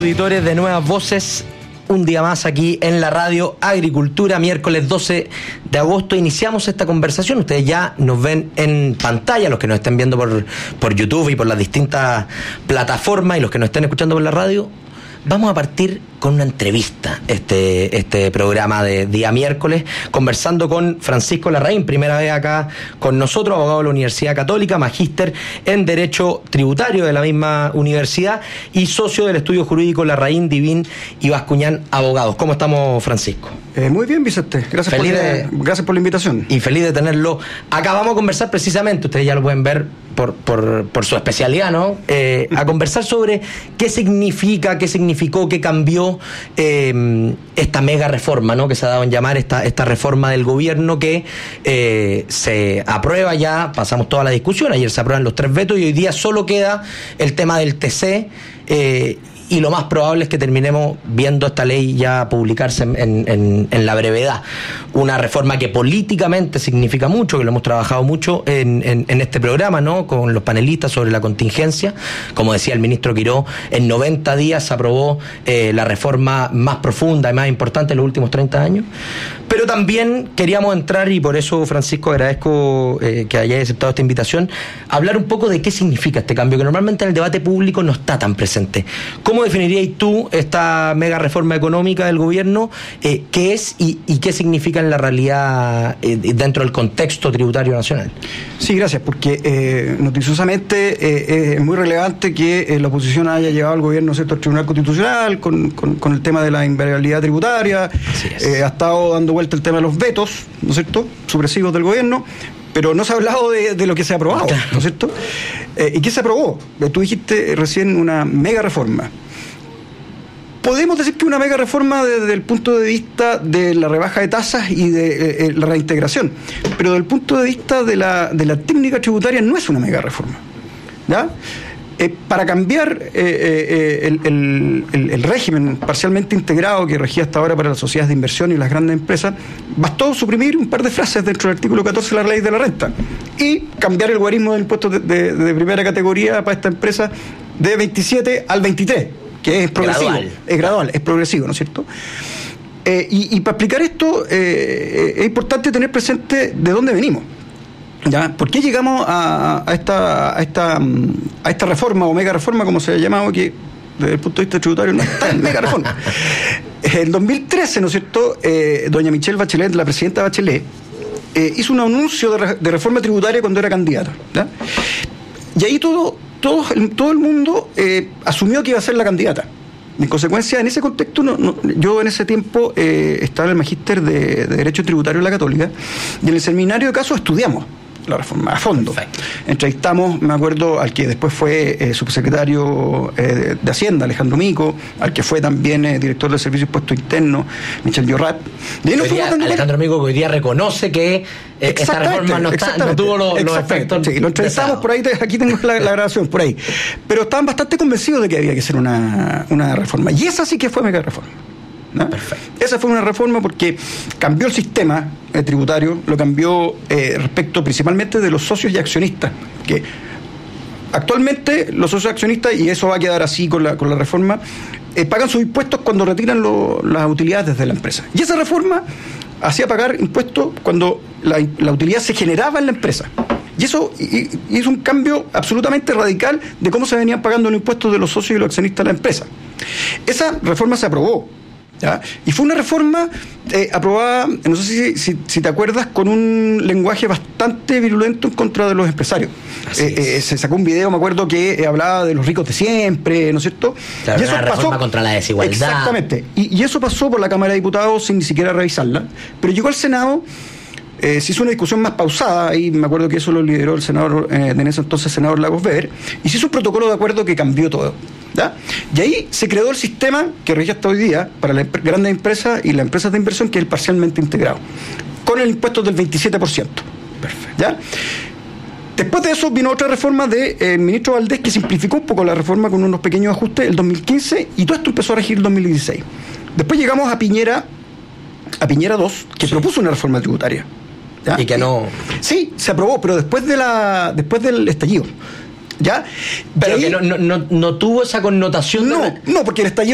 Auditores de Nuevas Voces, un día más aquí en la radio Agricultura, miércoles 12 de agosto. Iniciamos esta conversación. Ustedes ya nos ven en pantalla, los que nos estén viendo por YouTube y por las distintas plataformas, y los que nos estén escuchando por la radio. Vamos a partir con una entrevista, este programa de día miércoles, conversando con Francisco Larraín, primera vez acá con nosotros, abogado de la Universidad Católica, magíster en Derecho Tributario de la misma universidad y socio del estudio jurídico Larraín, Divín y Bascuñán Abogados. ¿Cómo estamos, Francisco? Muy bien, Vicente. Gracias por la invitación. Y feliz de tenerlo acá. Vamos a conversar precisamente, ustedes ya lo pueden ver por su especialidad, ¿no? A conversar sobre qué significó, qué cambió esta mega reforma, ¿no? Que se ha dado en llamar esta reforma del gobierno que se aprueba ya, pasamos toda la discusión, ayer se aprueban los 3 vetos y hoy día solo queda el tema del TC, y lo más probable es que terminemos viendo esta ley ya publicarse en la brevedad. Una reforma que políticamente significa mucho, que lo hemos trabajado mucho en este programa, ¿no? Con los panelistas sobre la contingencia. Como decía el ministro Quiró, en 90 días se aprobó la reforma más profunda y más importante en los últimos 30 años. Pero también queríamos entrar, y por eso, Francisco, agradezco que hayáis aceptado esta invitación, hablar un poco de qué significa este cambio, que normalmente en el debate público no está tan presente. ¿Cómo definiríais tú esta mega reforma económica del gobierno? ¿Qué es y qué significa en la realidad dentro del contexto tributario nacional? Sí, gracias, porque noticiosamente es muy relevante que la oposición haya llevado al gobierno, ¿cierto?, al Tribunal Constitucional con el tema de la invariabilidad tributaria. Ha estado dando vuelta el tema de los vetos, ¿no es cierto?, supresivos del gobierno, pero no se ha hablado de lo que se ha aprobado, ¿no es cierto? ¿Y qué se aprobó? Tú dijiste recién una mega reforma. Podemos decir que una mega reforma desde el punto de vista de la rebaja de tasas y de la reintegración, pero desde el punto de vista de la técnica tributaria no es una mega reforma, ¿ya? Para cambiar el régimen parcialmente integrado que regía hasta ahora para las sociedades de inversión y las grandes empresas, bastó suprimir un par de frases dentro del artículo 14 de la ley de la renta y cambiar el guarismo del impuesto de primera categoría para esta empresa de 27 al 23, que es progresivo. Es gradual, es progresivo, ¿no es cierto? Y para explicar esto es importante tener presente de dónde venimos. ¿Ya? ¿Por qué llegamos a esta reforma o mega reforma, como se ha llamado, que desde el punto de vista tributario no es tan mega reforma? En 2013, ¿no es cierto?, doña Michelle Bachelet, la presidenta Bachelet, hizo un anuncio de reforma tributaria cuando era candidata, ¿ya? Y ahí todo el mundo asumió que iba a ser la candidata. En consecuencia, en ese contexto, yo en ese tiempo estaba en el magíster de Derecho Tributario en la Católica, y en el seminario de casos estudiamos la reforma a fondo. Perfecto. Entrevistamos, me acuerdo, al que después fue subsecretario de Hacienda, Alejandro Mico, al que fue también director del Servicio de Impuestos Internos, Michel Llorat. Alejandro Mico, que hoy día reconoce que esta reforma no tuvo los efectos. Sí, lo entrevistamos por ahí, aquí tengo la grabación por ahí. Pero estaban bastante convencidos de que había que hacer una reforma. Y esa sí que fue mega reforma, ¿no? Perfecto. Esa fue una reforma porque cambió el sistema tributario, lo cambió respecto principalmente de los socios y accionistas, que actualmente los socios accionistas, y eso va a quedar así con la reforma, pagan sus impuestos cuando retiran las utilidades desde la empresa. Y esa reforma hacía pagar impuestos cuando la utilidad se generaba en la empresa. Y eso hizo un cambio absolutamente radical de cómo se venían pagando los impuestos de los socios y los accionistas de la empresa. Esa reforma se aprobó, ¿ya? Y fue una reforma aprobada, no sé si te acuerdas, con un lenguaje bastante virulento en contra de los empresarios. Se sacó un video, me acuerdo, que hablaba de los ricos de siempre, ¿no es cierto? Claro, y eso una reforma contra la desigualdad. Exactamente. Y eso pasó por la Cámara de Diputados sin ni siquiera revisarla, pero llegó al Senado. Se hizo una discusión más pausada, y me acuerdo que eso lo lideró el senador, en ese entonces senador Lagos Weber, y se hizo un protocolo de acuerdo que cambió todo, ¿ya? Y ahí se creó el sistema que rige hasta hoy día para las grandes empresas y las empresas de inversión, que es el parcialmente integrado, con el impuesto del 27%. Perfecto. ¿Ya? Después de eso vino otra reforma del ministro Valdés, que simplificó un poco la reforma con unos pequeños ajustes el 2015, y todo esto empezó a regir el 2016. Después llegamos a Piñera 2, que propuso una reforma tributaria, ¿ya? Y que no... Sí, se aprobó, pero después del estallido, ¿ya? Pero ahí, que no tuvo esa connotación. No, porque el estallido